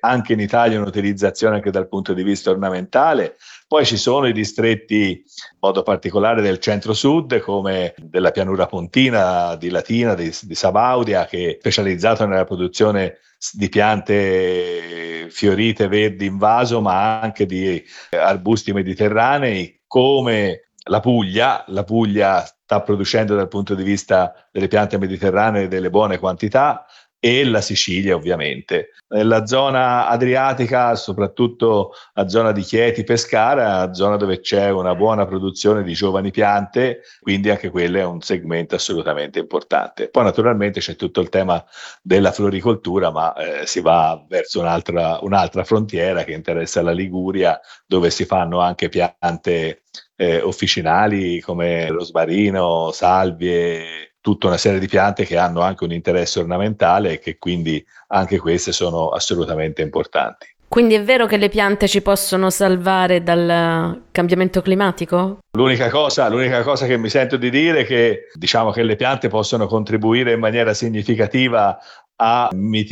anche in Italia un'utilizzazione anche dal punto di vista ornamentale. Poi ci sono i distretti, in modo particolare del centro-sud, come della pianura pontina di Latina, di Sabaudia, che è specializzato nella produzione di piante fiorite verdi in vaso, ma anche di arbusti mediterranei, come la Puglia. La Puglia sta producendo dal punto di vista delle piante mediterranee delle buone quantità, e la Sicilia ovviamente. Nella zona adriatica, soprattutto la zona di Chieti, Pescara, zona dove c'è una buona produzione di giovani piante, quindi anche quello è un segmento assolutamente importante. Poi naturalmente c'è tutto il tema della floricoltura, ma si va verso un'altra frontiera che interessa la Liguria, dove si fanno anche piante officinali come rosmarino, salvie, tutta una serie di piante che hanno anche un interesse ornamentale e che quindi anche queste sono assolutamente importanti. Quindi è vero che le piante ci possono salvare dal cambiamento climatico? L'unica cosa che mi sento di dire è che diciamo che le piante possono contribuire in maniera significativa a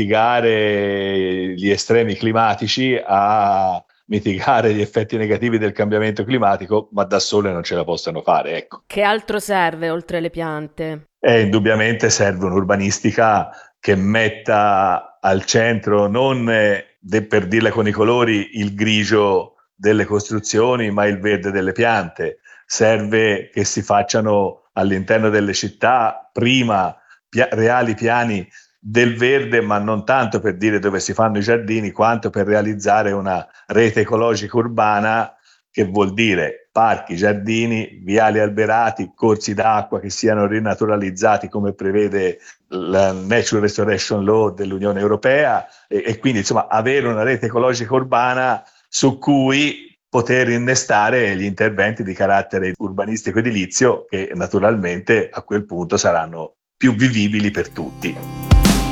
mitigare gli estremi climatici, a mitigare gli effetti negativi del cambiamento climatico, ma da sole non ce la possono fare, ecco. Che altro serve oltre le piante? Indubbiamente serve un'urbanistica che metta al centro non per dirla con i colori il grigio delle costruzioni, ma il verde delle piante. Serve che si facciano all'interno delle città prima reali piani del verde, ma non tanto per dire dove si fanno i giardini, quanto per realizzare una rete ecologica urbana, che vuol dire parchi, giardini, viali alberati, corsi d'acqua che siano rinaturalizzati come prevede la Natural Restoration Law dell'Unione Europea, e quindi insomma avere una rete ecologica urbana su cui poter innestare gli interventi di carattere urbanistico edilizio, che naturalmente a quel punto saranno più vivibili per tutti.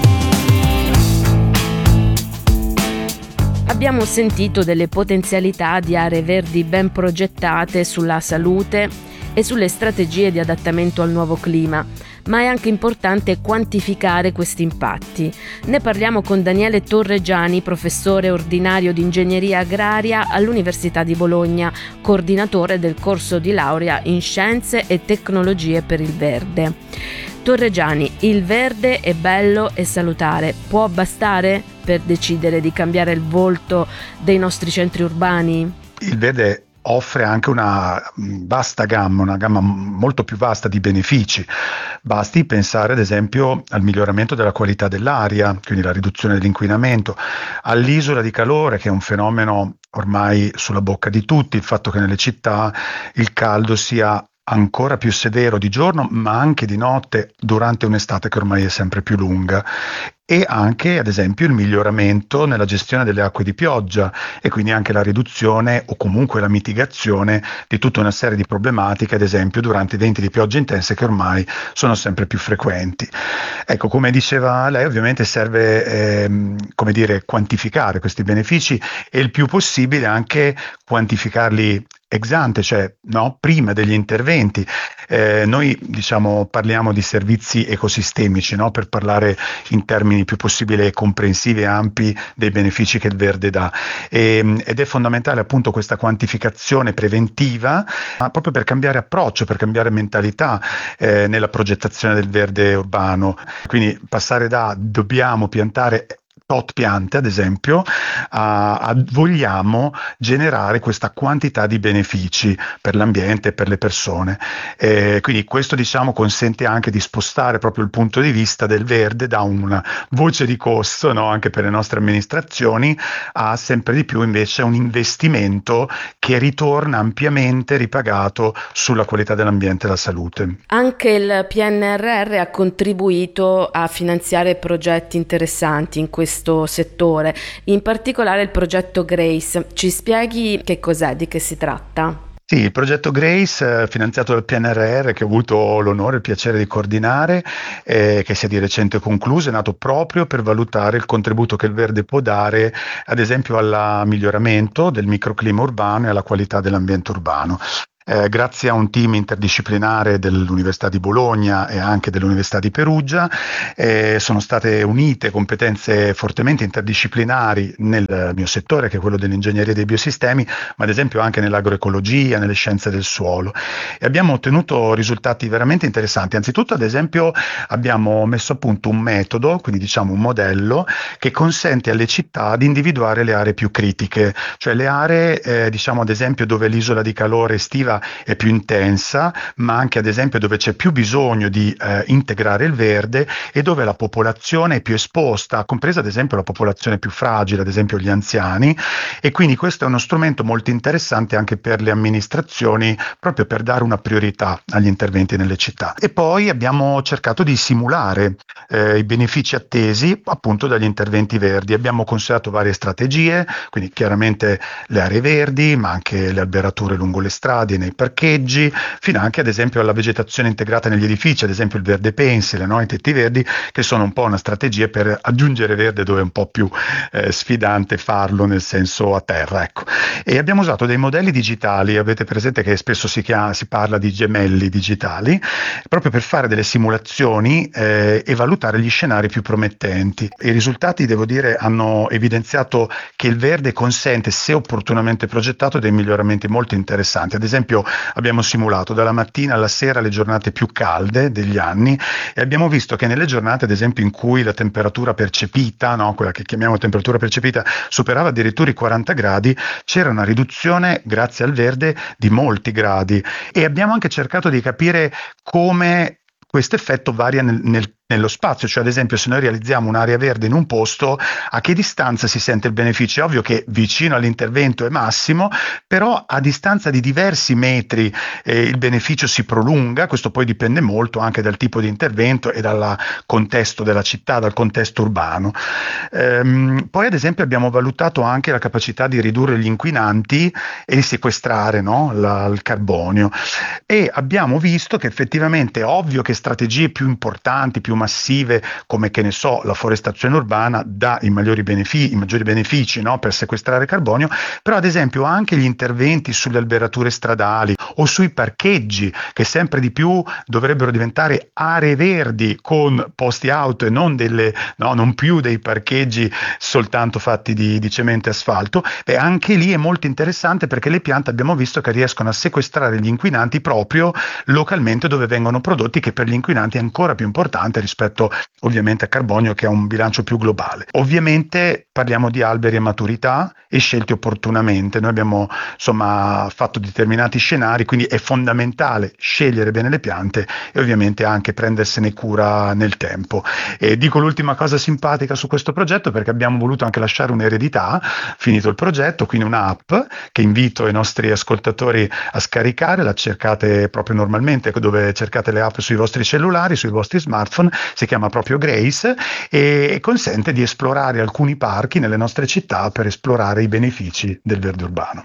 Abbiamo sentito delle potenzialità di aree verdi ben progettate sulla salute e sulle strategie di adattamento al nuovo clima, ma è anche importante quantificare questi impatti. Ne parliamo con Daniele Torregiani, professore ordinario di ingegneria agraria all'Università di Bologna, coordinatore del corso di laurea in scienze e tecnologie per il verde. Torregiani, il verde è bello e salutare, può bastare per decidere di cambiare il volto dei nostri centri urbani? Il verde offre anche una gamma molto più vasta di benefici. Basti pensare ad esempio al miglioramento della qualità dell'aria, quindi la riduzione dell'inquinamento, all'isola di calore, che è un fenomeno ormai sulla bocca di tutti, il fatto che nelle città il caldo sia ancora più severo di giorno, ma anche di notte durante un'estate che ormai è sempre più lunga, e anche ad esempio il miglioramento nella gestione delle acque di pioggia e quindi anche la riduzione o comunque la mitigazione di tutta una serie di problematiche, ad esempio durante i venti di pioggia intense che ormai sono sempre più frequenti. Ecco, come diceva lei, ovviamente serve quantificare questi benefici e il più possibile anche quantificarli ex ante, cioè prima degli interventi. Noi parliamo di servizi ecosistemici, per parlare in termini più possibile comprensivi e ampi dei benefici che il verde dà, ed è fondamentale appunto questa quantificazione preventiva, proprio per cambiare approccio, per cambiare mentalità nella progettazione del verde urbano. Quindi passare da dobbiamo piantare tot piante, ad esempio, vogliamo generare questa quantità di benefici per l'ambiente e per le persone. Quindi questo consente anche di spostare proprio il punto di vista del verde da una voce di costo, anche per le nostre amministrazioni, a sempre di più invece un investimento che ritorna ampiamente ripagato sulla qualità dell'ambiente e la salute. Anche il PNRR ha contribuito a finanziare progetti interessanti in questo settore, in particolare il progetto GRACE. Ci spieghi che cos'è, di che si tratta? Sì, il progetto GRACE, finanziato dal PNRR, che ho avuto l'onore e il piacere di coordinare, che si è di recente concluso, è nato proprio per valutare il contributo che il verde può dare, ad esempio, al miglioramento del microclima urbano e alla qualità dell'ambiente urbano. grazie a un team interdisciplinare dell'Università di Bologna e anche dell'Università di Perugia, sono state unite competenze fortemente interdisciplinari nel mio settore, che è quello dell'ingegneria dei biosistemi, ma ad esempio anche nell'agroecologia, nelle scienze del suolo. E abbiamo ottenuto risultati veramente interessanti. Anzitutto, ad esempio, abbiamo messo a punto un metodo, quindi diciamo un modello, che consente alle città di individuare le aree più critiche, cioè le aree, diciamo ad esempio, dove l'isola di calore estiva è più intensa, ma anche ad esempio dove c'è più bisogno di integrare il verde e dove la popolazione è più esposta, compresa ad esempio la popolazione più fragile, ad esempio gli anziani, e quindi questo è uno strumento molto interessante anche per le amministrazioni, proprio per dare una priorità agli interventi nelle città. E poi abbiamo cercato di simulare i benefici attesi appunto dagli interventi verdi. Abbiamo considerato varie strategie, quindi chiaramente le aree verdi, ma anche le alberature lungo le strade e nei parcheggi, fino anche ad esempio alla vegetazione integrata negli edifici, ad esempio il verde pensile, no? I tetti verdi, che sono un po' una strategia per aggiungere verde dove è un po' più sfidante farlo, nel senso a terra, ecco. E abbiamo usato dei modelli digitali, avete presente che spesso si parla di gemelli digitali, proprio per fare delle simulazioni e valutare gli scenari più promettenti. I risultati, devo dire, hanno evidenziato che il verde consente, se opportunamente progettato, dei miglioramenti molto interessanti. Ad esempio abbiamo simulato dalla mattina alla sera le giornate più calde degli anni e abbiamo visto che nelle giornate, ad esempio, in cui la temperatura percepita, no, quella che chiamiamo temperatura percepita, superava addirittura i 40 gradi, c'era una riduzione, grazie al verde, di molti gradi. E abbiamo anche cercato di capire come questo effetto varia nello spazio, cioè ad esempio se noi realizziamo un'area verde in un posto, a che distanza si sente il beneficio? È ovvio che vicino all'intervento è massimo, però a distanza di diversi metri il beneficio si prolunga. Questo poi dipende molto anche dal tipo di intervento e dal contesto della città, dal contesto urbano. Poi ad esempio abbiamo valutato anche la capacità di ridurre gli inquinanti e di sequestrare, no, il carbonio, e abbiamo visto che effettivamente è ovvio che strategie più importanti, più massive, come che ne so, la forestazione urbana dà i maggiori benefici, no, per sequestrare carbonio, però ad esempio anche gli interventi sulle alberature stradali o sui parcheggi, che sempre di più dovrebbero diventare aree verdi con posti auto e non più dei parcheggi soltanto fatti di cemento e asfalto, anche lì è molto interessante perché le piante abbiamo visto che riescono a sequestrare gli inquinanti proprio localmente dove vengono prodotti, che per gli inquinanti è ancora più importante rispetto ovviamente a carbonio, che ha un bilancio più globale. Ovviamente parliamo di alberi a maturità e scelti opportunamente. Noi abbiamo fatto determinati scenari, quindi è fondamentale scegliere bene le piante e ovviamente anche prendersene cura nel tempo. E dico l'ultima cosa simpatica su questo progetto perché abbiamo voluto anche lasciare un'eredità finito il progetto, quindi un'app che invito i nostri ascoltatori a scaricare. La cercate proprio normalmente dove cercate le app sui vostri cellulari, sui vostri smartphone, si chiama proprio Grace e consente di esplorare alcuni parchi nelle nostre città per esplorare i benefici del verde urbano.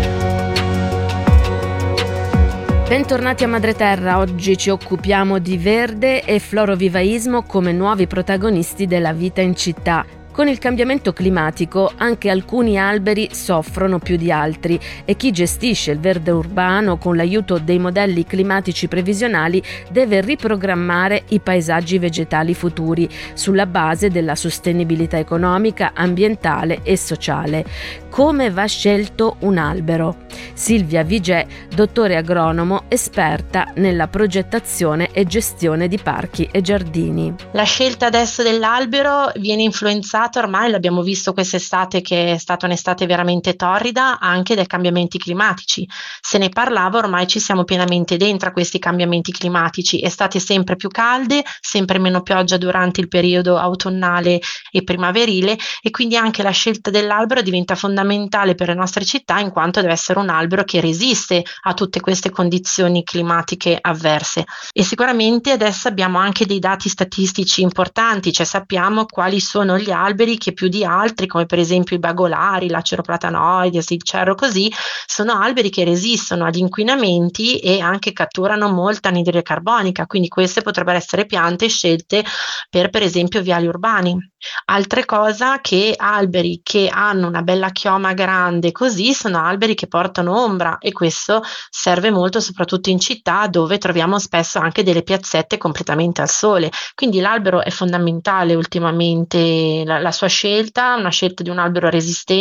Bentornati a Madreterra, oggi ci occupiamo di verde e florovivaismo come nuovi protagonisti della vita in città. Con il cambiamento climatico anche alcuni alberi soffrono più di altri e chi gestisce il verde urbano con l'aiuto dei modelli climatici previsionali deve riprogrammare i paesaggi vegetali futuri sulla base della sostenibilità economica, ambientale e sociale. Come va scelto un albero? Silvia Vigè, dottore agronomo, esperta nella progettazione e gestione di parchi e giardini. La scelta adesso dell'albero viene influenzata, ormai l'abbiamo visto quest'estate, che è stata un'estate veramente torrida, anche dai cambiamenti climatici. Se ne parlava, ormai ci siamo pienamente dentro a questi cambiamenti climatici, estate sempre più calde, sempre meno pioggia durante il periodo autunnale e primaverile, e quindi anche la scelta dell'albero diventa fondamentale per le nostre città, in quanto deve essere un albero che resiste a tutte queste condizioni climatiche avverse. E sicuramente adesso abbiamo anche dei dati statistici importanti, cioè sappiamo quali sono gli alberi alberi che più di altri, come per esempio i bagolari, l'Aceroplatanoides, il cerro così, sono alberi che resistono agli inquinamenti e anche catturano molta anidride carbonica, quindi queste potrebbero essere piante scelte per esempio viali urbani. Altre cosa che alberi che hanno una bella chioma grande così sono alberi che portano ombra, e questo serve molto soprattutto in città, dove troviamo spesso anche delle piazzette completamente al sole. Quindi l'albero è fondamentale ultimamente, la sua scelta, una scelta di un albero resistente